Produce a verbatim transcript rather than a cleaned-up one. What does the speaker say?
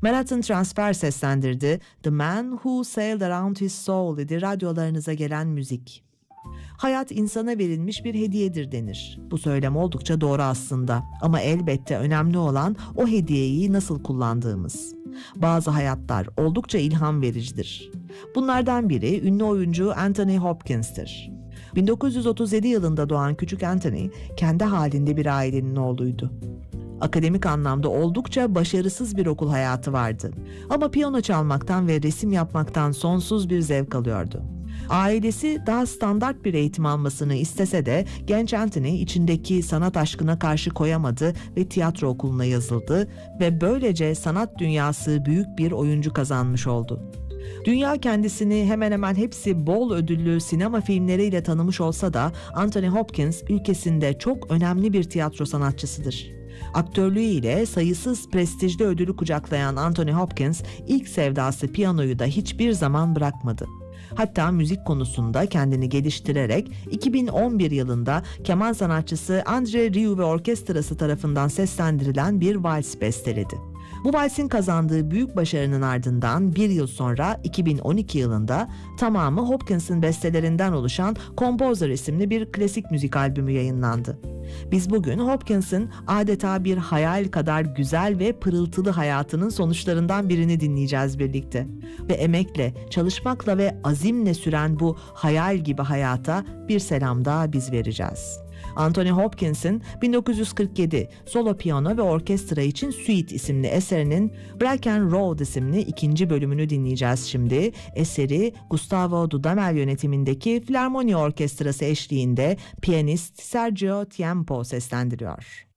Manhattan Transfer seslendirdi. The Man Who Sailed Around His Soul idi radyolarınıza gelen müzik. Hayat insana verilmiş bir hediyedir denir. Bu söylem oldukça doğru aslında ama elbette önemli olan o hediyeyi nasıl kullandığımız. Bazı hayatlar oldukça ilham vericidir. Bunlardan biri ünlü oyuncu Anthony Hopkins'tir. bin dokuz yüz otuz yedi yılında doğan küçük Anthony kendi halinde bir ailenin oğluydu. Akademik anlamda oldukça başarısız bir okul hayatı vardı. Ama piyano çalmaktan ve resim yapmaktan sonsuz bir zevk alıyordu. Ailesi daha standart bir eğitim almasını istese de genç Anthony içindeki sanat aşkına karşı koyamadı ve tiyatro okuluna yazıldı ve böylece sanat dünyası büyük bir oyuncu kazanmış oldu. Dünya kendisini hemen hemen hepsi bol ödüllü sinema filmleriyle tanımış olsa da Anthony Hopkins ülkesinde çok önemli bir tiyatro sanatçısıdır. Aktörlüğüyle sayısız prestijli ödülü kucaklayan Anthony Hopkins ilk sevdası piyanoyu da hiçbir zaman bırakmadı. Hatta müzik konusunda kendini geliştirerek iki bin on bir yılında keman sanatçısı Andre Rieu ve orkestrası tarafından seslendirilen bir vals besteledi. Bu valsin kazandığı büyük başarının ardından bir yıl sonra iki bin on iki yılında tamamı Hopkins'in bestelerinden oluşan Composer isimli bir klasik müzik albümü yayınlandı. Biz bugün Hopkins'in adeta bir hayal kadar güzel ve pırıltılı hayatının sonuçlarından birini dinleyeceğiz birlikte. Ve emekle, çalışmakla ve azimle süren bu hayal gibi hayata bir selam daha biz vereceğiz. Anthony Hopkins'in bin dokuz yüz kırk yedi solo piyano ve orkestra için Suite isimli eserinin Brecken Road isimli ikinci bölümünü dinleyeceğiz şimdi. Eseri Gustavo Dudamel yönetimindeki Filarmoni Orkestrası eşliğinde piyanist Sergio Tiempo seslendiriyor.